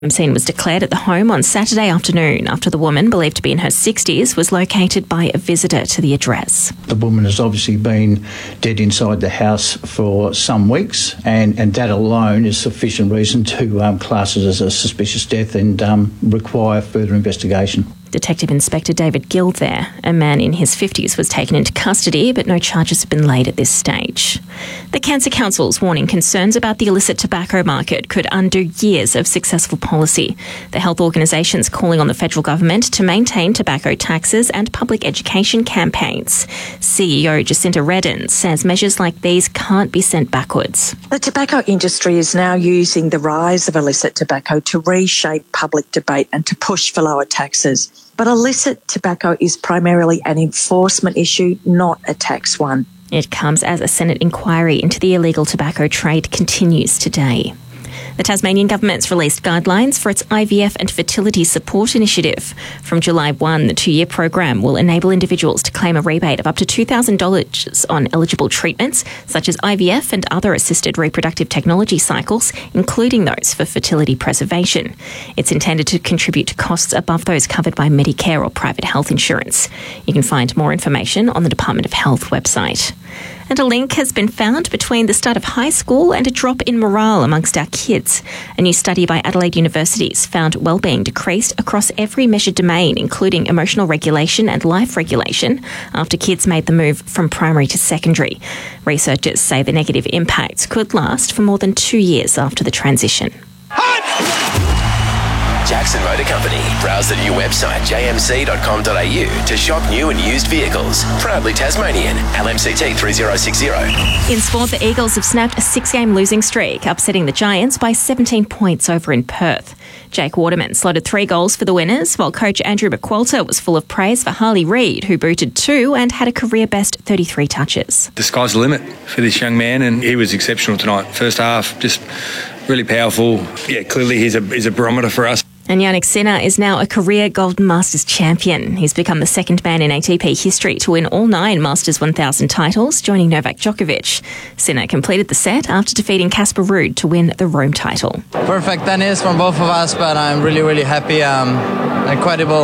Scene was declared at the home on Saturday afternoon after the woman, believed to be in her 60s, was located by a visitor to the address. The woman has obviously been dead inside the house for some weeks, and that alone is sufficient reason to class it as a suspicious death and require further investigation. Detective Inspector David Gill there, a man in his 50s, was taken into custody, but no charges have been laid at this stage. The Cancer Council's warning concerns about the illicit tobacco market could undo years of successful policy. The health organisation's calling on the federal government to maintain tobacco taxes and public education campaigns. CEO Jacinta Redden says measures like these can't be sent backwards. The tobacco industry is now using the rise of illicit tobacco to reshape public debate and to push for lower taxes. But illicit tobacco is primarily an enforcement issue, not a tax one. It comes as a Senate inquiry into the illegal tobacco trade continues today. The Tasmanian government's released guidelines for its IVF and fertility support initiative. From July 1, the 2-year program will enable individuals to claim a rebate of up to $2,000 on eligible treatments, such as IVF and other assisted reproductive technology cycles, including those for fertility preservation. It's intended to contribute to costs above those covered by Medicare or private health insurance. You can find more information on the Department of Health website. And a link has been found between the start of high school and a drop in morale amongst our kids. A new study by Adelaide University's found wellbeing decreased across every measured domain, including emotional regulation and life regulation, after kids made the move from primary to secondary. Researchers say the negative impacts could last for more than 2 years after the transition. Jackson Motor Company. Browse the new website jmc.com.au to shop new and used vehicles. Proudly Tasmanian. LMCT 3060. In sport, the Eagles have snapped a 6-game losing streak, upsetting the Giants by 17 points over in Perth. Jake Waterman slotted 3 goals for the winners, while coach Andrew McQualter was full of praise for Harley Reid, who booted 2 and had a career-best 33 touches. The sky's the limit for this young man, and he was exceptional tonight. First half, just really powerful. Yeah, clearly he's a barometer for us. And Jannik Sinner is now a career Golden Masters champion. He's become the second man in ATP history to win all 9 Masters 1000 titles, joining Novak Djokovic. Sinner completed the set after defeating Casper Ruud to win the Rome title. Perfect tennis from both of us, but I'm really, really happy. Incredible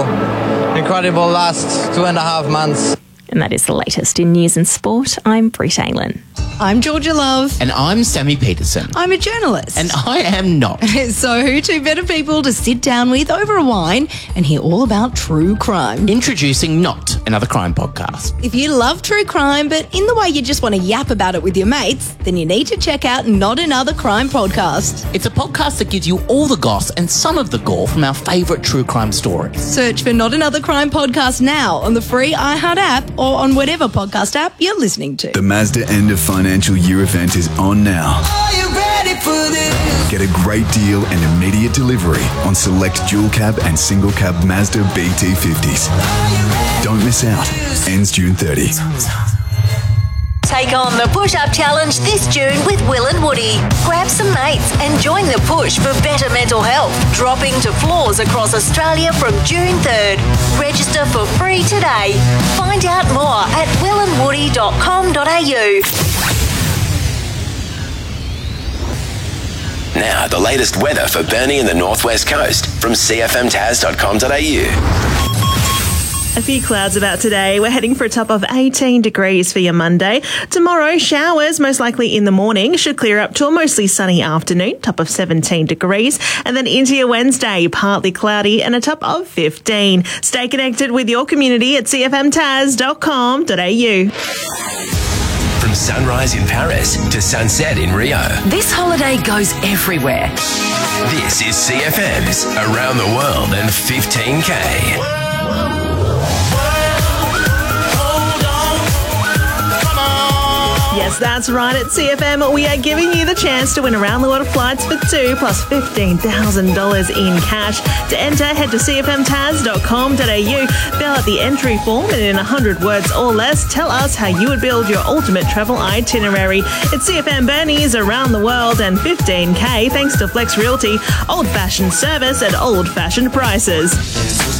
last 2.5 months. And that is the latest in news and sport. I'm Brit Aylin. I'm Georgia Love. And I'm Sammy Peterson. I'm a journalist. And I am not. So who 2 better people to sit down with over a wine and hear all about true crime? Introducing Not Another Crime Podcast. If you love true crime, but in the way you just want to yap about it with your mates, then you need to check out Not Another Crime Podcast. It's a podcast that gives you all the goss and some of the gore from our favourite true crime stories. Search for Not Another Crime Podcast now on the free iHeart app or on whatever podcast app you're listening to. The Mazda end of financial year event is on now. Are you ready for this? Get a great deal and immediate delivery on select dual cab and single cab Mazda BT50s. Don't miss out. Ends June 30. Take on the push-up challenge this June with Will and Woody. Grab some mates and join the push for better mental health, dropping to floors across Australia from June 3rd. Register for free today. Find out more at willandwoody.com.au. Now, the latest weather for Burnie and the Northwest Coast from cfmtaz.com.au. A few clouds about today. We're heading for a top of 18 degrees for your Monday. Tomorrow, showers, most likely in the morning, should clear up to a mostly sunny afternoon, top of 17 degrees. And then into your Wednesday, partly cloudy and a top of 15. Stay connected with your community at cfmtaz.com.au. From sunrise in Paris to sunset in Rio. This holiday goes everywhere. This is CFM's Around the World in 15K. Yes, that's right. At CFM, we are giving you the chance to win around the world flights for 2 plus $15,000 in cash. To enter, head to cfmtaz.com.au, fill out the entry form, and in 100 words or less, tell us how you would build your ultimate travel itinerary. It's CFM Burnie's Around the World and 15K, thanks to Flex Realty, old-fashioned service at old-fashioned prices.